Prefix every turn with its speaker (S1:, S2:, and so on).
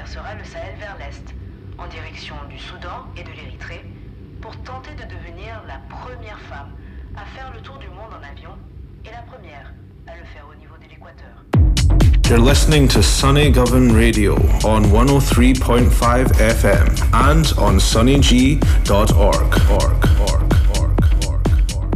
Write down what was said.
S1: traversera le Sahel vers l'est, en direction du Soudan et de l'Érythrée, pour tenter de devenir la première femme à faire le tour du monde en avion et la première à le faire au niveau de l'équateur.
S2: You're listening to Sunny Govan Radio on 103.5 FM and on sunnyg.org.